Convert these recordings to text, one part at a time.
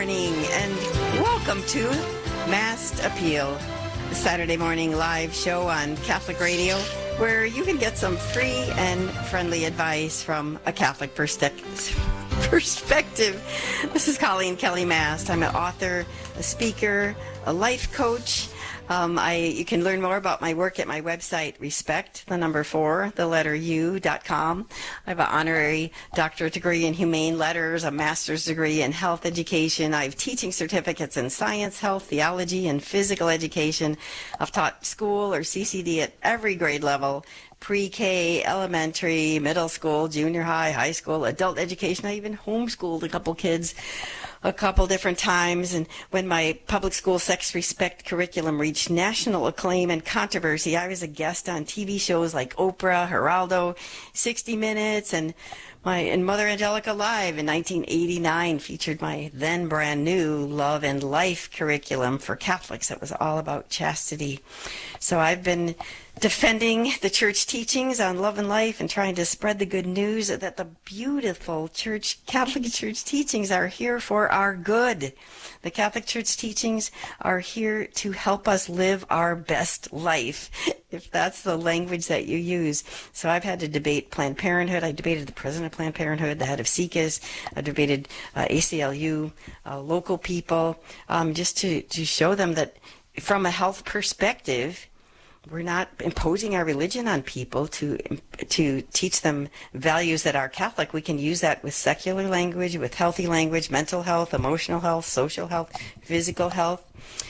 morning, and welcome to Masked Appeal, the Saturday morning live show on Catholic Radio, where you can get some free and friendly advice from a Catholic perspective. This is Colleen Kelly Mast. I'm an author, a speaker, a life coach. You can learn more about my work at my website, respect4u.com. I have an honorary doctorate degree in humane letters, a master's degree in health education. I have teaching certificates in science, health, theology, and physical education. I've taught school or CCD at every grade level, pre-K, elementary, middle school, junior high, high school, adult education. I even homeschooled a couple kids a couple different times, and when my public school sex respect curriculum reached national acclaim and controversy, I was a guest on TV shows like Oprah, Geraldo, 60 Minutes, and Mother Angelica Live in 1989 featured my then brand new Love and Life curriculum for Catholics. It was all about chastity. So I've been defending the church teachings on love and life and trying to spread the good news that the beautiful Catholic Church teachings are here for our good. The Catholic Church teachings are here to help us live our best life, if that's the language that you use. So I've had to debate Planned Parenthood. I debated the president of Planned Parenthood, the head of SIECUS. I debated ACLU, local people, just to show them that from a health perspective, we're not imposing our religion on people to teach them values that are Catholic. We can use that with secular language, with healthy language, mental health, emotional health, social health, physical health.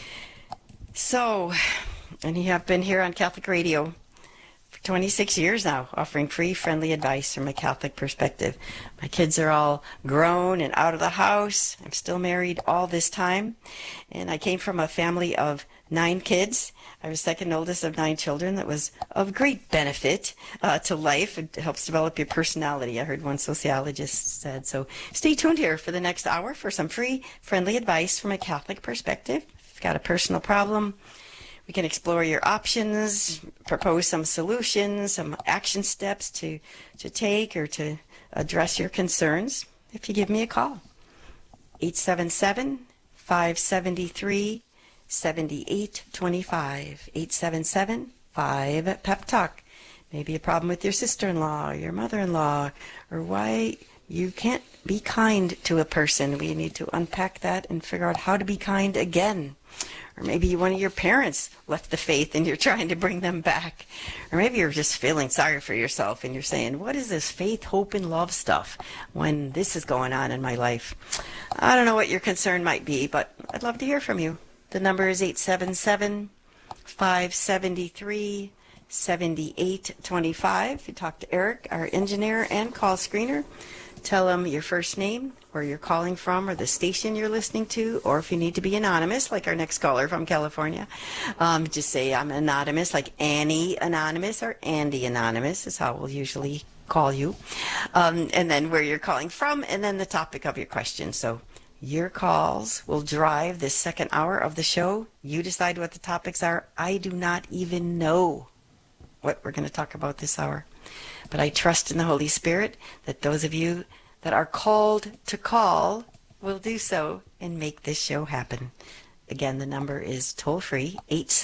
So, and you have been here on Catholic Radio for 26 years now, offering free, friendly advice from a Catholic perspective. My kids are all grown and out of the house. I'm still married all this time. And I came from a family of 9 kids. I was second oldest of 9 children. That was of great benefit to life. It helps develop your personality, I heard one sociologist said. So stay tuned here for the next hour for some free, friendly advice from a Catholic perspective. If you've got a personal problem, we can explore your options, propose some solutions, some action steps to take or to address your concerns. If you give me a call, 877-573 7825, 877-5 Pep Talk. Maybe a problem with your sister-in-law, or your mother-in-law, or why you can't be kind to a person. We need to unpack that and figure out how to be kind again. Or maybe one of your parents left the faith and you're trying to bring them back. Or maybe you're just feeling sorry for yourself and you're saying, what is this faith, hope, and love stuff when this is going on in my life? I don't know what your concern might be, but I'd love to hear from you. The number is 877-573-7825. You talk to Eric, our engineer and call screener. Tell him your first name, where you're calling from, or the station you're listening to, or if you need to be anonymous, like our next caller from California, just say I'm anonymous, like Annie Anonymous or Andy Anonymous is how we'll usually call you. And then where you're calling from, and then the topic of your question. So your calls will drive this second hour of the show. You decide what the topics are. I do not even know what we're going to talk about this hour. But I trust in the Holy Spirit that those of you that are called to call will do so and make this show happen. Again, the number is toll-free,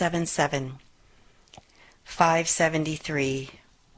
877-573-7825,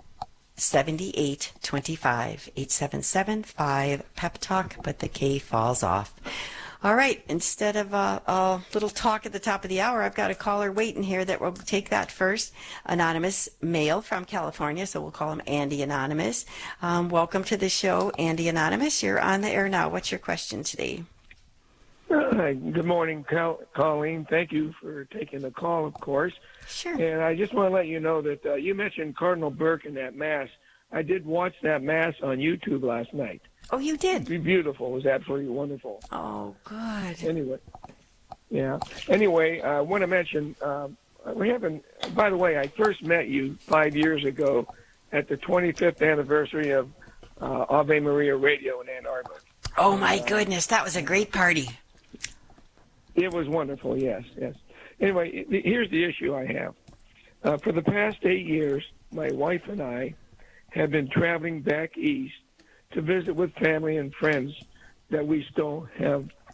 877-5 Pep Talk, but the K falls off. All right, instead of a little talk at the top of the hour, I've got a caller waiting here that will take that first. Anonymous male from California, so we'll call him Andy Anonymous. Welcome to the show, Andy Anonymous. You're on the air now. What's your question today? Good morning, Colleen. Thank you for taking the call, of course. Sure. And I just want to let you know that you mentioned Cardinal Burke in that Mass. I did watch that Mass on YouTube last night. Oh, you did? Beautiful. It was absolutely wonderful. Oh, good. Anyway, yeah. Anyway, I want to mention, by the way, I first met you 5 years ago at the 25th anniversary of Ave Maria Radio in Ann Arbor. Oh, my goodness. That was a great party. It was wonderful, yes. Anyway, here's the issue I have. For the past 8 years, my wife and I have been traveling back east to visit with family and friends that we still have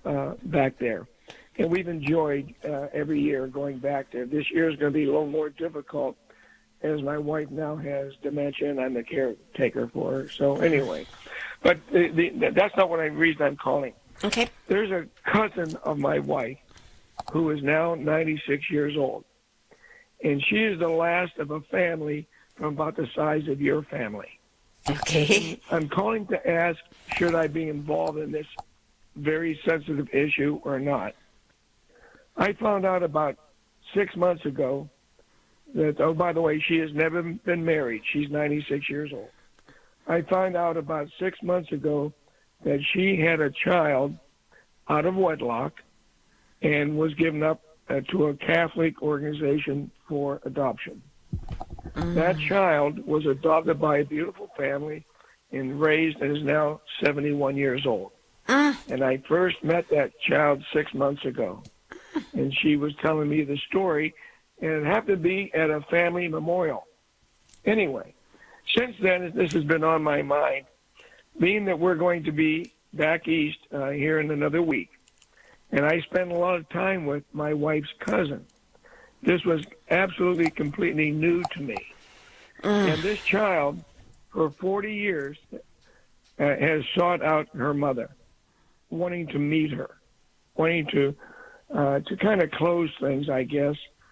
back there. And we've enjoyed every year going back there. This year is going to be a little more difficult as my wife now has dementia and I'm the caretaker for her. So anyway, but that's not the reason I'm calling. Okay. There's a cousin of my wife who is now 96 years old. And she is the last of a family from about the size of your family. Okay. I'm calling to ask, should I be involved in this very sensitive issue or not? I found out about 6 months ago that, oh, by the way, she has never been married. She's 96 years old. I found out about 6 months ago that she had a child out of wedlock and was given up to a Catholic organization for adoption. That child was adopted by a beautiful family and raised and is now 71 years old. And I first met that child 6 months ago. And she was telling me the story, and it happened to be at a family memorial. Anyway, since then, this has been on my mind, being that we're going to be back east here in another week. And I spent a lot of time with my wife's cousin. This was absolutely, completely new to me. And this child, for 40 years, has sought out her mother, wanting to meet her, wanting to kind of close things, I guess.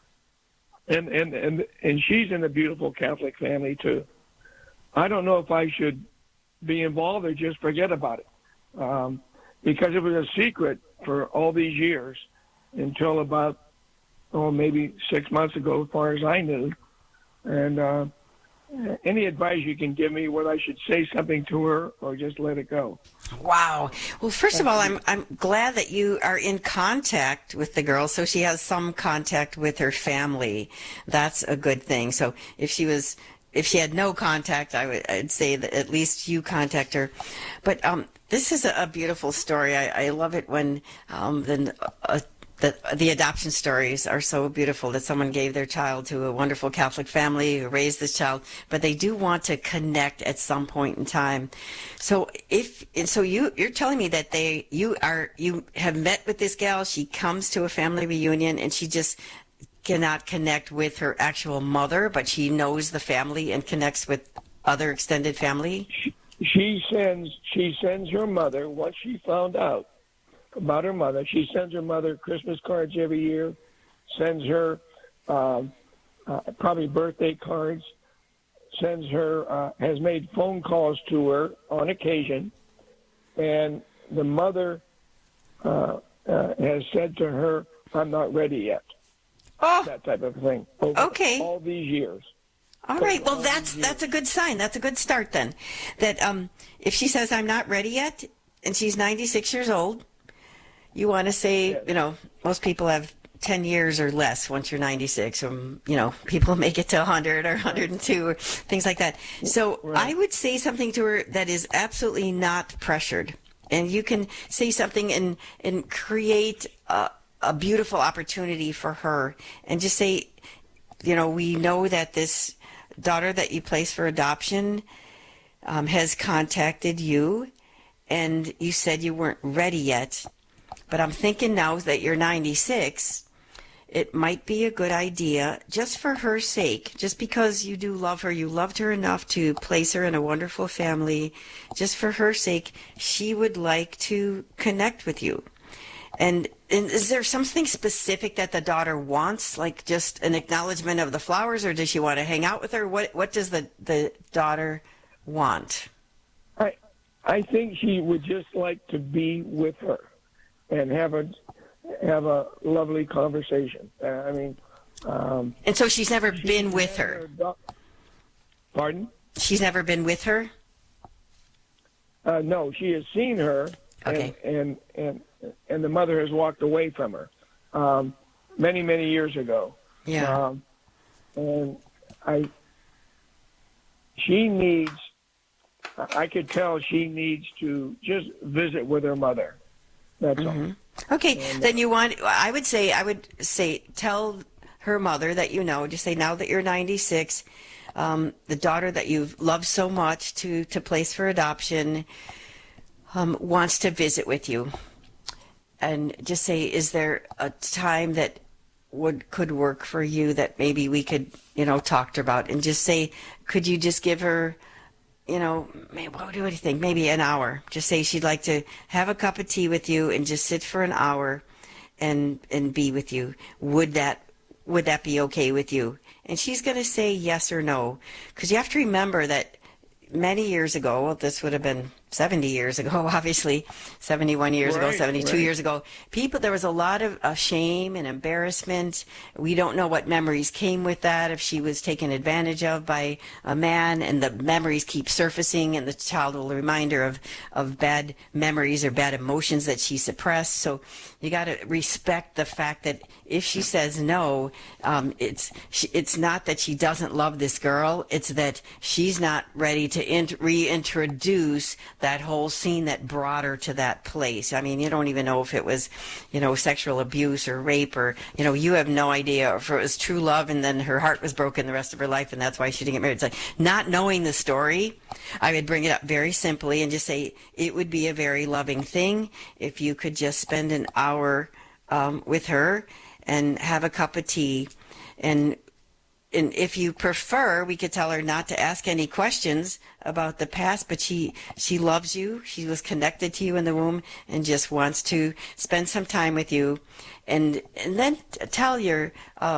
And she's in a beautiful Catholic family too. I don't know if I should be involved or just forget about it, because it was a secret for all these years until about maybe 6 months ago, as far as I knew. And any advice you can give me, whether I should say something to her or just let it go? Wow. Well, first of all, I'm glad that you are in contact with the girl, so she has some contact with her family. That's a good thing. So if she had no contact, I'd say that at least you contact her. But this is a beautiful story. I love it when the adoption stories are so beautiful, that someone gave their child to a wonderful Catholic family who raised this child, but they do want to connect at some point in time. So you're telling me that you have met with this gal, she comes to a family reunion and she just cannot connect with her actual mother, but she knows the family and connects with other extended family? She sends her mother, once she found out about her mother, she sends her mother Christmas cards every year, sends her probably birthday cards, sends her, has made phone calls to her on occasion, and the mother has said to her, "I'm not ready yet." Oh, that type of thing. Okay. All these years. All right. Well, that's a good sign. That's a good start then. That if she says, "I'm not ready yet," and she's 96 years old, you want to say, most people have 10 years or less once you're 96. People make it to 100 or 102 or things like that. So I would say something to her that is absolutely not pressured. And you can say something and create a beautiful opportunity for her. And just say, we know that this daughter that you placed for adoption has contacted you, and you said you weren't ready yet. But I'm thinking now that you're 96, it might be a good idea, just for her sake, just because you do love her, you loved her enough to place her in a wonderful family, just for her sake, she would like to connect with you. And is there something specific that the daughter wants, like just an acknowledgement of the flowers, or does she want to hang out with her? What does the daughter want? I think she would just like to be with her and have a lovely conversation. And so she's never been with her. Pardon? She's never been with her? No, she has seen her. Okay. And the mother has walked away from her many, many years ago. Yeah. And I could tell she needs to just visit with her mother. That's all. Okay. And, then I would say, tell her mother that just say, now that you're 96, the daughter that you've loved so much to place for adoption wants to visit with you. and just say, is there a time that could work for you that maybe we could, talk to her about, and just say, could you just give her, what do you think? Maybe an hour. Just say she'd like to have a cup of tea with you and just sit for an hour and be with you. Would that be okay with you? And she's going to say yes or no, because you have to remember that many years ago, well, this would have been 70 years ago, obviously, 71 years ago, 72 years ago, there was a lot of shame and embarrassment. We don't know what memories came with that, if she was taken advantage of by a man, and the memories keep surfacing, and the child will remind her of bad memories or bad emotions that she suppressed. So you got to respect the fact that if she says no, it's not that she doesn't love this girl, it's that she's not ready to reintroduce that whole scene that brought her to that place. I mean, you don't even know if it was, sexual abuse or rape, or, you have no idea if it was true love and then her heart was broken the rest of her life and that's why she didn't get married. It's like, not knowing the story, I would bring it up very simply and just say it would be a very loving thing if you could just spend an hour with her and have a cup of tea. And if you prefer, we could tell her not to ask any questions about the past, but she loves you. She was connected to you in the womb and just wants to spend some time with you. And then tell your,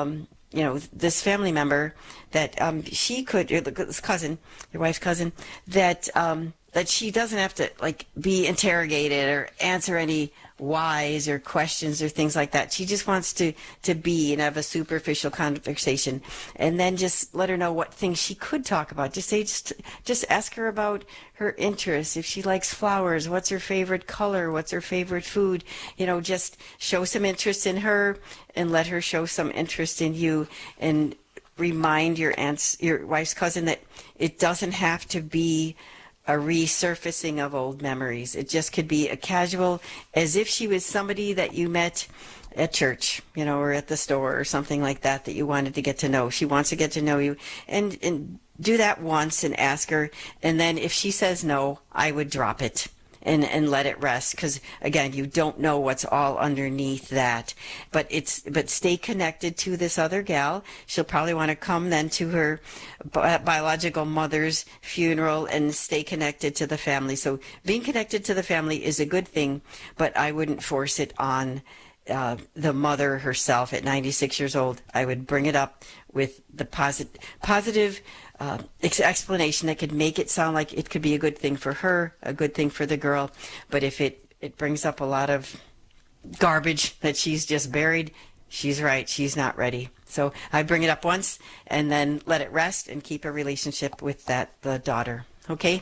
this family member that she could, this cousin, your wife's cousin, that she doesn't have to be interrogated or answer any whys or questions or things like that. She just wants to be and have a superficial conversation, and then just let her know what things she could talk about. Just ask her about her interests. If she likes flowers, what's her favorite color? What's her favorite food? Just show some interest in her and let her show some interest in you, and remind your wife's cousin that it doesn't have to be a resurfacing of old memories. It just could be a casual, as if she was somebody that you met at church, or at the store or something like that you wanted to get to know. She wants to get to know you, and do that once and ask her. And then if she says no, I would drop it and let it rest, because again, you don't know what's all underneath that. But stay connected to this other gal. She'll probably want to come then to her biological mother's funeral and stay connected to the family. So being connected to the family is a good thing, but I wouldn't force it on the mother herself at 96 years old. I would bring it up with the positive explanation that could make it sound like it could be a good thing for her, a good thing for the girl. But if it brings up a lot of garbage that she's just buried, she's right, she's not ready. So I bring it up once and then let it rest and keep a relationship with the daughter. Okay?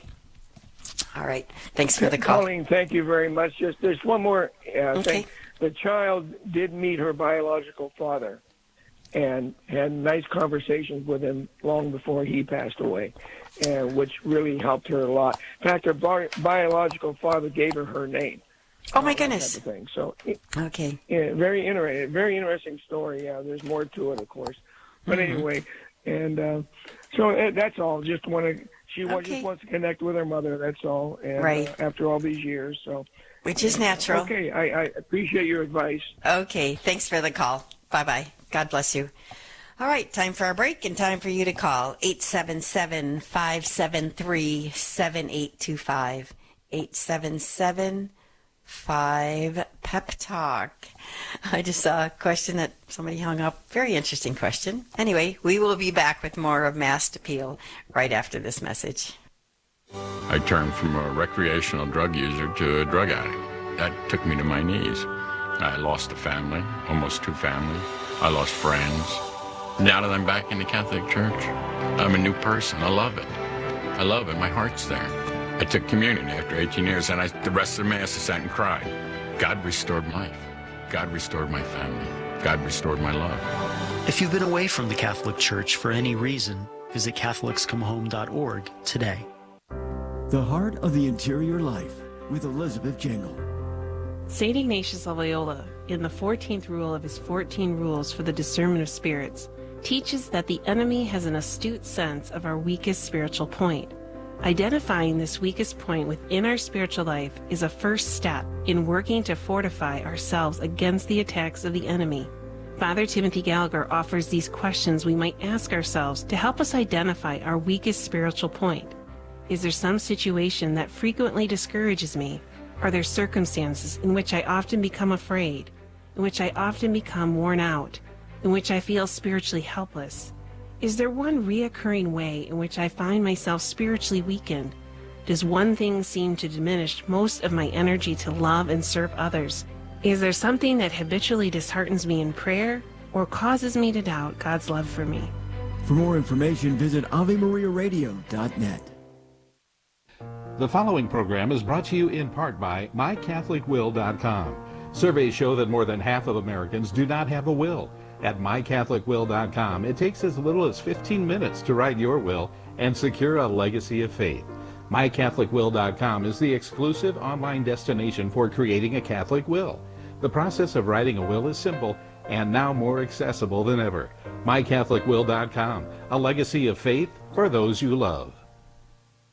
All right. Thanks for the call. Colleen, thank you very much. There's one more thing. The child did meet her biological father and had nice conversations with him long before he passed away, and which really helped her a lot. In fact, her biological father gave her name. Oh my goodness! Type of thing. So, okay. Yeah, very interesting story. Yeah, there's more to it, of course. But anyway, and so that's all. She just wants to connect with her mother. That's all. And, right. After all these years, so. Which is natural. Okay, I appreciate your advice. Okay, thanks for the call. Bye-bye. God bless you. All right, time for our break and time for you to call. 877-573-7825. 877-5-PEP-TALK. I just saw a question that somebody hung up. Very interesting question. Anyway, we will be back with more of Masked Appeal right after this message. I turned from a recreational drug user to a drug addict. That took me to my knees. I lost a family, almost two families. I lost friends. Now that I'm back in the Catholic Church, I'm a new person. I love it. I love it. My heart's there. I took communion after 18 years, and the rest of the Mass I sat and cried. God restored life. God restored my family. God restored my love. If you've been away from the Catholic Church for any reason, visit CatholicsComeHome.org today. The Heart of the Interior Life with Elizabeth Jingle. St. Ignatius of Loyola, in the 14th rule of his 14 rules for the discernment of spirits, teaches that the enemy has an astute sense of our weakest spiritual point. Identifying this weakest point within our spiritual life is a first step in working to fortify ourselves against the attacks of the enemy. Father Timothy Gallagher offers these questions we might ask ourselves to help us identify our weakest spiritual point. Is there some situation that frequently discourages me? Are there circumstances in which I often become afraid, in which I often become worn out, in which I feel spiritually helpless? Is there one reoccurring way in which I find myself spiritually weakened? Does one thing seem to diminish most of my energy to love and serve others? Is there something that habitually disheartens me in prayer or causes me to doubt God's love for me? For more information, visit AveMariaRadio.net. The following program is brought to you in part by MyCatholicWill.com. Surveys show that more than half of Americans do not have a will. At MyCatholicWill.com, it takes as little as 15 minutes to write your will and secure a legacy of faith. MyCatholicWill.com is the exclusive online destination for creating a Catholic will. The process of writing a will is simple and now more accessible than ever. MyCatholicWill.com, a legacy of faith for those you love.